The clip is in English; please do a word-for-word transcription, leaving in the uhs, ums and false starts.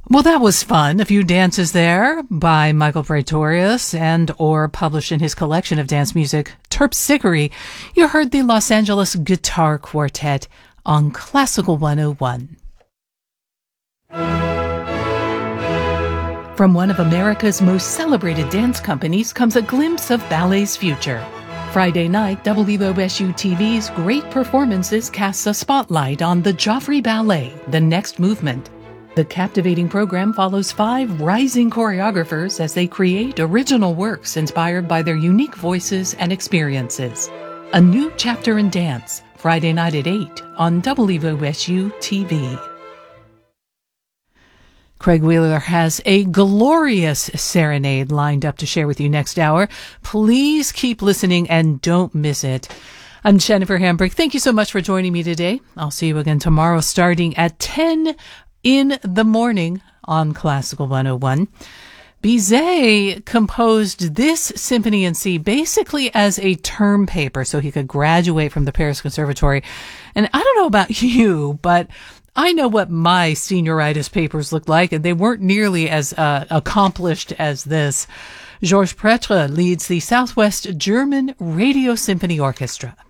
Well, that was fun. A few dances there by Michael Praetorius and or published in his collection of dance music, Terpsichore. You heard the Los Angeles Guitar Quartet on Classical one oh one. From one of America's most celebrated dance companies comes a glimpse of ballet's future. Friday night, W O S U T V's Great Performances casts a spotlight on the Joffrey Ballet, The Next Movement. The captivating program follows five rising choreographers as they create original works inspired by their unique voices and experiences. A new chapter in dance, Friday night at eight on W O S U T V. Craig Wheeler has a glorious serenade lined up to share with you next hour. Please keep listening and don't miss it. I'm Jennifer Hambrick. Thank you so much for joining me today. I'll see you again tomorrow starting at ten in the morning on Classical one oh one. Bizet composed this Symphony in C basically as a term paper so he could graduate from the Paris Conservatory. And I don't know about you, but I know what my senioritis papers looked like, and they weren't nearly as uh, accomplished as this. Georges Pretre leads the Southwest German Radio Symphony Orchestra.